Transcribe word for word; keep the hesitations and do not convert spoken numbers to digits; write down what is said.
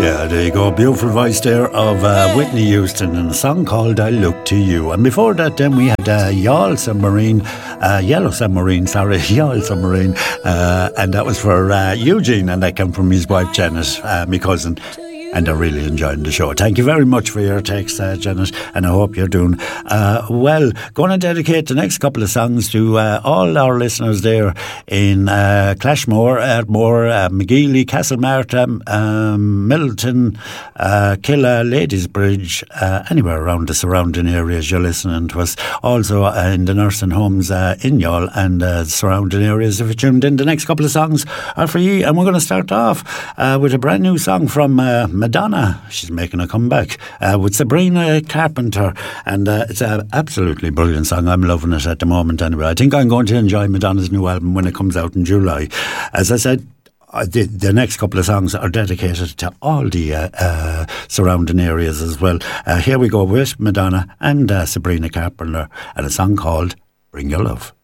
Yeah, there you go. Beautiful voice there of uh, Whitney Houston and a song called I Look to You. And before that then we had uh, Y'all Submarine, uh, Yellow Submarine, sorry, Y'all Submarine. Uh, and that was for uh, Eugene, and that came from his wife Janet, uh, my cousin. And they're really enjoying the show. Thank you very much for your text, uh, Janet, and I hope you're doing uh, well. Going to dedicate the next couple of songs to uh, all our listeners there in uh, Clashmore, Ardmore, uh, McGeely, Castlemartin, um, Middleton, uh, Killa, Ladiesbridge, uh, anywhere around the surrounding areas you're listening to us. Also uh, in the nursing homes uh, in Youghal and uh, surrounding areas. If you're tuned in, the next couple of songs are for you, and we're going to start off uh, with a brand new song from uh, Madonna. She's making a comeback uh, with Sabrina Carpenter, and uh, it's an absolutely brilliant song. I'm loving it at the moment anyway. I think I'm going to enjoy Madonna's new album when it comes out in July. As I said, uh, the, the next couple of songs are dedicated to all the uh, uh, surrounding areas as well. Uh, here we go with Madonna and uh, Sabrina Carpenter and a song called Bring Your Love.